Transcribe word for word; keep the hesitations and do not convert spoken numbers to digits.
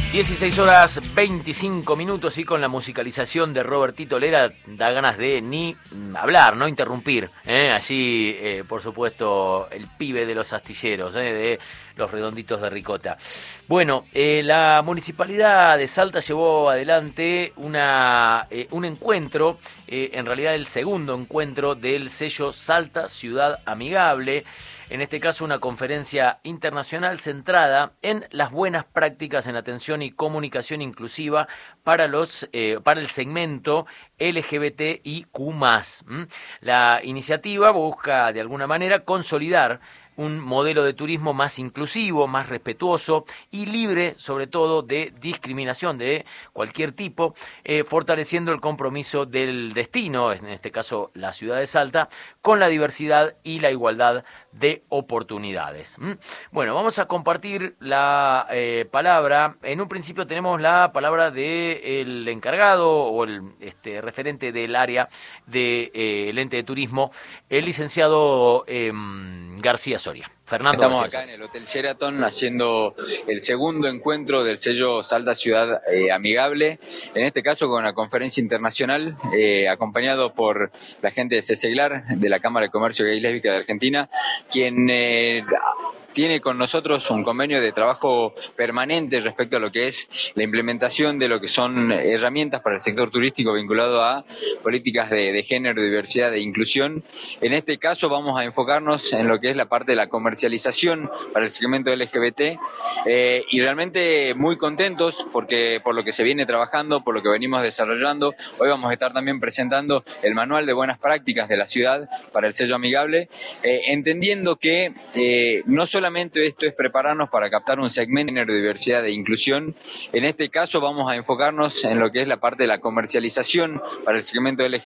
dieciséis horas veinticinco minutos y con la musicalización de Robertito Lera da ganas de ni hablar, no interrumpir. ¿eh? Allí, eh, por supuesto, el pibe de los astilleros, ¿eh? de los redonditos de ricota. Bueno, eh, la Municipalidad de Salta llevó adelante una, eh, un encuentro, eh, en realidad el segundo encuentro del sello Salta Ciudad Amigable. En este caso, una conferencia internacional centrada en las buenas prácticas en atención y comunicación inclusiva para los eh, para el segmento L G B T I Q más. ¿Mm? La iniciativa busca, de alguna manera, consolidar un modelo de turismo más inclusivo, más respetuoso y libre, sobre todo, de discriminación de cualquier tipo, eh, fortaleciendo el compromiso del destino, en este caso la ciudad de Salta, con la diversidad y la igualdad de oportunidades. ¿Mm? Bueno, vamos a compartir la eh, palabra. En un principio tenemos la palabra del encargado o el este, referente del área del de, eh, ente de turismo, el licenciado eh, García Soria. Fernando Estamos García acá en el Hotel Sheraton haciendo el segundo encuentro del sello Salta Ciudad eh, Amigable, en este caso con una conferencia internacional eh, acompañado por la gente de CESEGLAR, de la Cámara de Comercio Gay y Lésbica de Argentina, quien eh, tiene con nosotros un convenio de trabajo permanente respecto a lo que es la implementación de lo que son herramientas para el sector turístico vinculado a políticas de, de género, diversidad e inclusión. En este caso vamos a enfocarnos en lo que es la parte de la comercialización para el segmento L G B T eh, y realmente muy contentos porque por lo que se viene trabajando, por lo que venimos desarrollando. Hoy vamos a estar también presentando el manual de buenas prácticas de la ciudad para el sello amigable, eh, entendiendo que eh, no solo solamente esto es prepararnos para captar un segmento de diversidad e inclusión. En este caso vamos a enfocarnos en lo que es la parte de la comercialización para el segmento L G